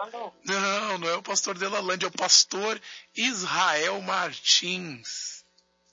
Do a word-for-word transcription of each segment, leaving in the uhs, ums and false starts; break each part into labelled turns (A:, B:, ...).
A: falando?
B: Não, não é o pastor Delalândia, é o pastor Israel Martins.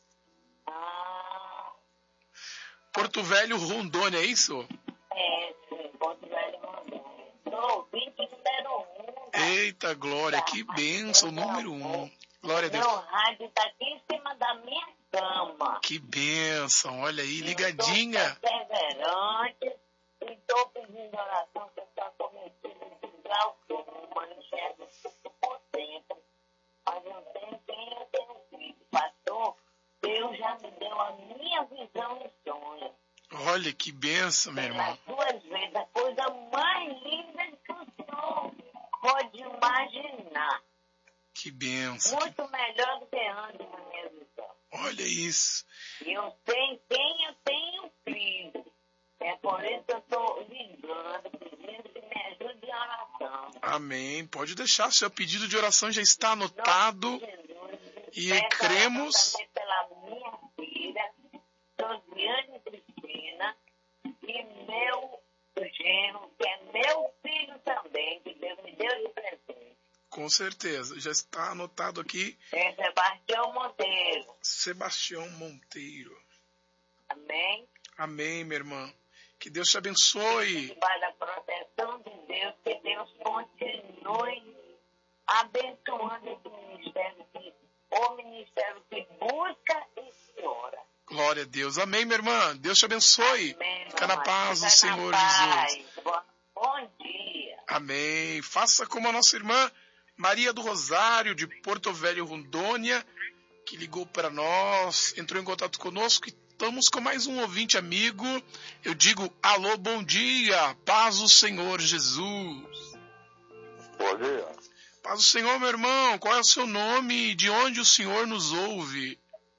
A: Ah.
B: Porto Velho, Rondônia, é isso?
A: É, sim, Porto Velho, Rondônia. Sou ouvinte número um.
B: Eita, Glória, que bênção, número um. Glória a Deus.
A: Meu rádio está aqui em cima da minha cama.
B: Que bênção, olha aí, ligadinha.
A: Eu sou perseverante e estou pedindo oração que eu estou cometido de glaucoma, enxergo tudo por dentro. Mas eu tenho quem eu tenho filho. Pastor, Deus já me deu a minha visão e sonho.
B: Olha que bênção, meu irmão.
A: Nas duas vezes, a coisa mais linda que o senhor pode imaginar.
B: Que bênção.
A: Muito melhor do que antes na minha visão.
B: Olha isso.
A: E eu sei quem eu tenho crido. É por isso que eu estou ligando, pedindo que me ajude em oração.
B: Amém. Pode deixar, seu pedido de oração já está anotado.
A: Jesus,
B: E
A: peço
B: cremos.
A: também pela minha filha, Josiane Cristina, e meu genro, que é meu filho também, que Deus me deu de presente.
B: Com certeza, já está anotado aqui.
A: É Sebastião Monteiro.
B: Sebastião Monteiro.
A: Amém?
B: Amém, minha irmã. Que Deus te abençoe.
A: Para a proteção de Deus, que Deus continue abençoando esse ministério, que, o ministério que busca e que ora.
B: Glória a Deus. Amém, minha irmã. Deus te abençoe.
A: Amém,
B: Fica na paz do
A: Fica
B: Senhor
A: na paz.
B: Jesus.
A: Bom, bom dia.
B: Amém. Faça como a nossa irmã Maria do Rosário, de Porto Velho, Rondônia, que ligou para nós, entrou em contato conosco. Estamos com mais um ouvinte amigo. Eu digo, alô, bom dia. Paz do Senhor Jesus.
C: Bom dia.
B: Paz do Senhor, meu irmão. Qual é o seu nome e de onde o Senhor nos ouve?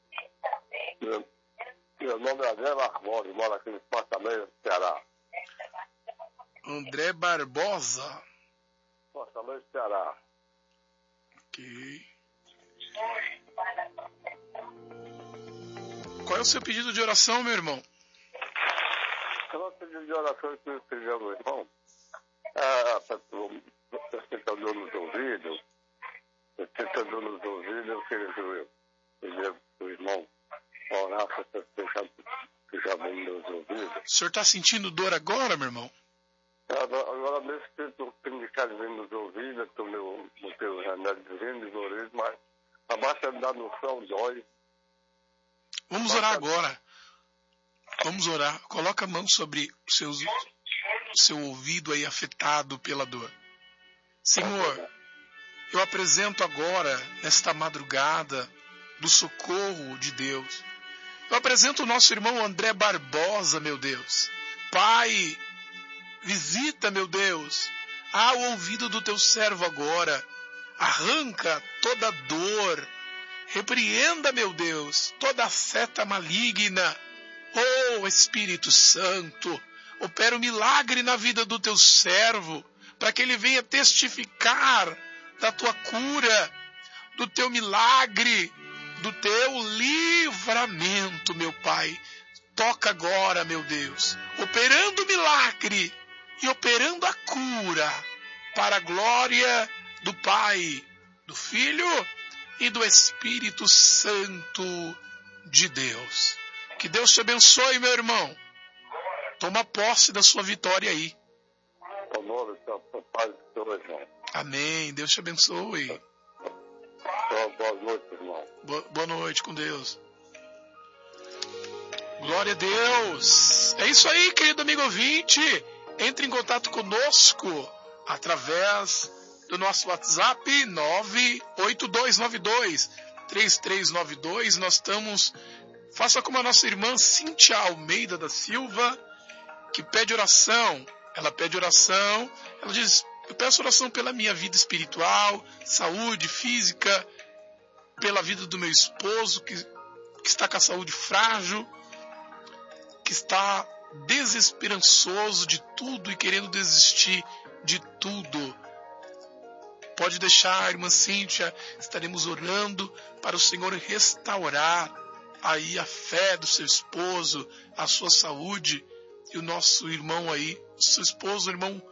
C: Meu, meu nome é André Barbosa, moro aqui no Fortaleza, Ceará.
B: André Barbosa.
C: Fortaleza, Ceará.
B: Ok. Qual é o seu pedido de oração, meu irmão?
C: Eu vou pedir de oração que eu pedi ao meu irmão. Ah, você está dando nos ouvidos. Você está dando nos ouvidos, eu queria que eu pedir para o irmão orar para você que já vem nos ouvidos.
B: O senhor está sentindo dor agora, meu irmão?
C: Agora, agora mesmo que eu estou indicado vindo nos ouvidos, estou meu, no teu remédio vindo nos ouvidos, mas a baixa da noção dói.
B: Vamos orar agora. Vamos orar. Coloca a mão sobre o seu, seu ouvido aí afetado pela dor. Senhor, eu apresento agora, nesta madrugada, do socorro de Deus. Eu apresento o nosso irmão André Barbosa, meu Deus. Pai, visita, meu Deus, ao ouvido do teu servo agora. Arranca toda dor. Repreenda, meu Deus, toda seta maligna. Oh, Espírito Santo, opera um milagre na vida do teu servo, para que ele venha testificar da tua cura, do teu milagre, do teu livramento, meu Pai. Toca agora, meu Deus, operando o milagre e operando a cura, para a glória do Pai, do Filho e do Espírito Santo de Deus. Que Deus te abençoe, meu irmão. Toma posse da sua vitória aí.
C: O nome da paz do Senhor, irmão.
B: Amém. Deus te abençoe.
C: Então, boa noite, irmão.
B: Boa, boa noite com Deus. Glória a Deus. É isso aí, querido amigo ouvinte. Entre em contato conosco através do nosso WhatsApp nove oito dois nove dois três três nove dois. Nós estamos... Faça como a nossa irmã Cíntia Almeida da Silva, que pede oração. Ela pede oração. Ela diz, eu peço oração pela minha vida espiritual, saúde física, pela vida do meu esposo, que, que está com a saúde frágil, que está desesperançoso de tudo e querendo desistir de tudo. Pode deixar, irmã Cíntia, estaremos orando para o Senhor restaurar aí a fé do seu esposo, a sua saúde, e o nosso irmão aí, o seu esposo, o irmão